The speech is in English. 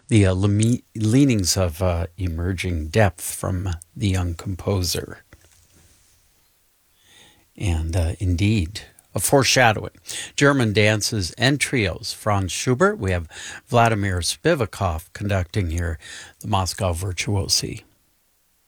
The leanings of emerging depth from the young composer. And indeed, a foreshadowing. German dances and trios. Franz Schubert. We have Vladimir Spivakov conducting here, the Moscow Virtuosi.